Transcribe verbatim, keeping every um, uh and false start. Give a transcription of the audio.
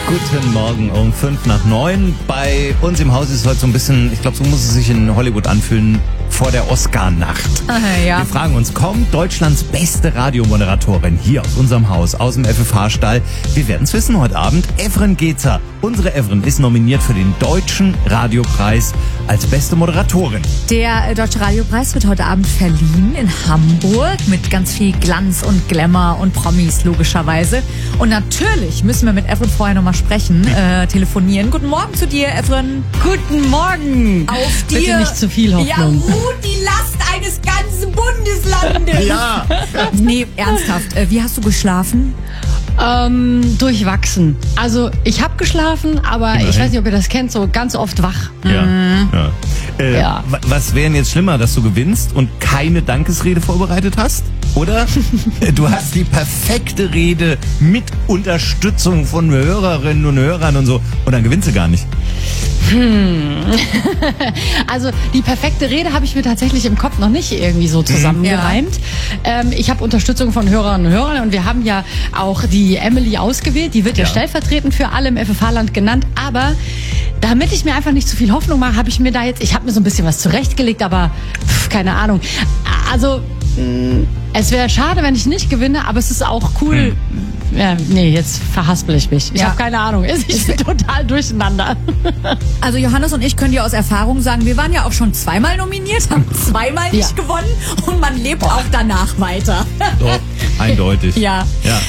Guten Morgen um fünf nach neun. Bei uns im Haus ist es heute so ein bisschen, ich glaube, so muss es sich in Hollywood anfühlen, vor der Oscar-Nacht. Äh, ja. Wir fragen uns, kommt Deutschlands beste Radiomoderatorin hier aus unserem Haus, aus dem F F H-Stall? Wir werden es wissen heute Abend. Evren Gezer. Unsere Evren ist nominiert für den Deutschen Radiopreis als beste Moderatorin. Der Deutsche Radiopreis wird heute Abend verliehen in Hamburg mit ganz viel Glanz und Glamour und Promis logischerweise. Und natürlich müssen wir mit Evren vorher nochmal sprechen, äh, telefonieren. Guten Morgen zu dir, Evren. Guten Morgen. Auf dir. Bitte nicht zu viel Hoffnung. Ja, ruht die Last eines ganzen Bundeslandes. Ja. Nee, ernsthaft. Äh, wie hast du geschlafen? Ähm, durchwachsen. Also ich habe geschlafen, aber Immerhin. ich weiß nicht, ob ihr das kennt, so ganz oft wach. Ja. ja. Äh, Ja. wa- Was wäre denn jetzt schlimmer, dass du gewinnst und keine Dankesrede vorbereitet hast? Oder äh, du hast die perfekte Rede mit Unterstützung von Hörerinnen und Hörern und so und dann gewinnst du gar nicht. Also die perfekte Rede habe ich mir tatsächlich im Kopf noch nicht irgendwie so zusammengereimt. Ähm, ich habe Unterstützung von Hörerinnen und Hörern und wir haben ja auch die Emily ausgewählt. Die wird ja, Ja. stellvertretend für alle im F F H-Land genannt. Aber damit ich mir einfach nicht zu viel Hoffnung mache, habe ich mir da jetzt, ich habe mir so ein bisschen was zurechtgelegt, aber pff, keine Ahnung. Also mh, es wäre schade, wenn ich nicht gewinne, aber es ist auch cool. Ja, nee, jetzt verhaspel ich mich. Ich Ja. habe keine Ahnung. Ich bin total durcheinander. Also Johannes und ich können dir aus Erfahrung sagen, wir waren ja auch schon zweimal nominiert, haben zweimal nicht Ja. gewonnen und man lebt auch danach weiter. Doch, eindeutig. Ja. ja.